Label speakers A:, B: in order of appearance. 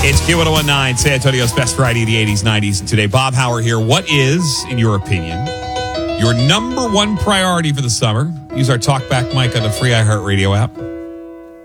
A: It's Q1019, San Antonio's best Friday of the 80s, 90s, and today. Bob Hauer here. What is, in your opinion, your number one priority for the summer? Use our TalkBack mic on the free iHeartRadio app.